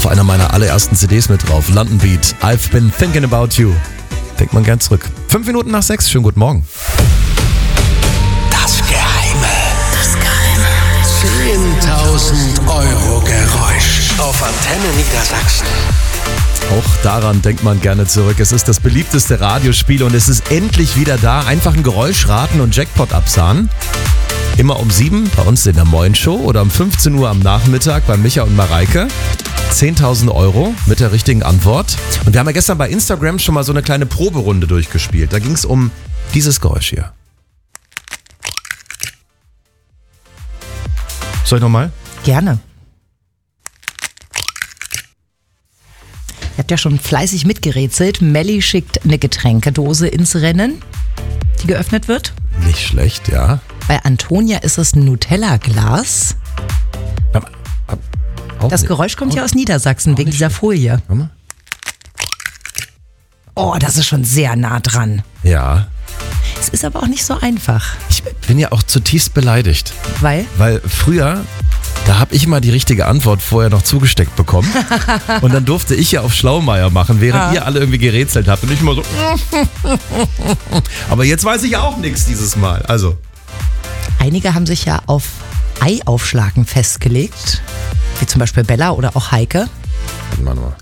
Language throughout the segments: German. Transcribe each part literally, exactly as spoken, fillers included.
einer meiner allerersten C Ds mit drauf. London Beat, I've been thinking about you. Denkt man gern zurück. Fünf Minuten nach sechs, schönen guten Morgen. Das Geheime. Das Geheime. zehntausend Euro Geräusch auf Antenne Niedersachsen. Auch daran denkt man gerne zurück. Es ist das beliebteste Radiospiel und es ist endlich wieder da. Einfach ein Geräusch raten und Jackpot absahen. Immer um sieben bei uns in der Moin Show oder um fünfzehn Uhr am Nachmittag bei Micha und Mareike. zehntausend Euro mit der richtigen Antwort. Und wir haben ja gestern bei Instagram schon mal so eine kleine Proberunde durchgespielt. Da ging es um dieses Geräusch hier. Soll ich nochmal? Gerne. Ihr habt ja schon fleißig mitgerätselt. Melli schickt eine Getränkedose ins Rennen, die geöffnet wird. Nicht schlecht, ja. Bei Antonia ist es ein Nutella-Glas. Aber, aber, auch Das nicht. Geräusch kommt Auch- ja aus Niedersachsen auch wegen nicht dieser Folie. Warte mal. Oh, das ist schon sehr nah dran. Ja. Es ist aber auch nicht so einfach, Ich bin ja auch zutiefst beleidigt. weil Weil früher, da habe ich immer die richtige Antwort vorher noch zugesteckt bekommen. Und dann durfte ich ja auf Schlaumeier machen, während Ah. ihr alle irgendwie gerätselt habt. Und ich immer so. Aber jetzt weiß ich auch nichts dieses Mal. Also, einige haben sich ja auf Eiaufschlagen festgelegt, wie zum Beispiel Bella oder auch Heike. warte mal.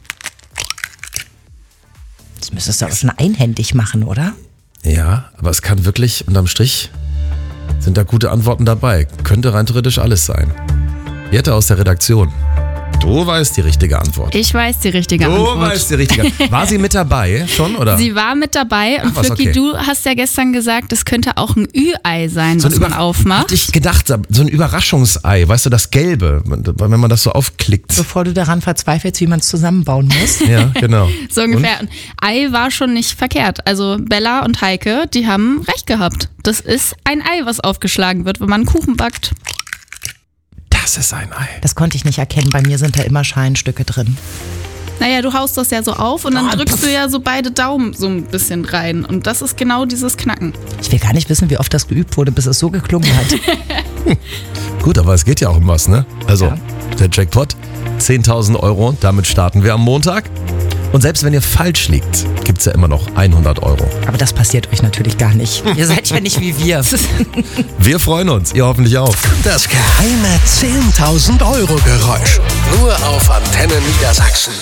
Das müsstest du auch schon einhändig machen, oder? Ja, aber es kann wirklich, unterm Strich, sind da gute Antworten dabei. Könnte rein theoretisch alles sein. Jette aus der Redaktion. Du weißt die richtige Antwort. Ich weiß die richtige Du Antwort. weißt die richtige Antwort. War sie mit dabei schon, oder? Sie war mit dabei und Ach, was, Flücki, okay. du hast ja gestern gesagt, es könnte auch ein Ü-Ei sein, So was ein man Über- aufmacht. Hatte ich gedacht, so ein Überraschungsei, weißt du, das Gelbe, wenn man das so aufklickt. Bevor du daran verzweifelst, wie man es zusammenbauen muss. Ja, genau. So ungefähr. Und Ei war schon nicht verkehrt. Also Bella und Heike, die haben recht gehabt. Das ist ein Ei, was aufgeschlagen wird, wenn man einen Kuchen backt. Das ist ein Ei. Das konnte ich nicht erkennen. Bei mir sind da immer Scheinstücke drin. Naja, du haust das ja so auf und dann Ah, drückst pff. du ja so beide Daumen so ein bisschen rein. Und das ist genau dieses Knacken. Ich will gar nicht wissen, wie oft das geübt wurde, bis es so geklungen hat. Gut, aber es geht ja auch um was, ne? Also, Ja. der Jackpot, zehntausend Euro, damit starten wir am Montag. Und selbst wenn ihr falsch liegt, gibt es ja immer noch hundert Euro. Aber das passiert euch natürlich gar nicht. Ihr seid ja nicht wie wir. Wir freuen uns, ihr hoffentlich auch. Das geheime zehntausend Euro Geräusch. Nur auf Antenne Niedersachsen.